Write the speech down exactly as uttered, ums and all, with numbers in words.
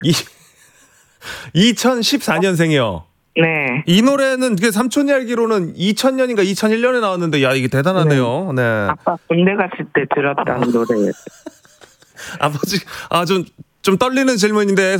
이, 이천십사 년생이요. 네. 이 노래는 그 삼촌이 알기로는 이천 년인가 이천일 년에 나왔는데 야 이게 대단하네요. 네. 아빠 군대 갔을 때 들었던 노래예요. 아버지 아 좀 좀 떨리는 질문인데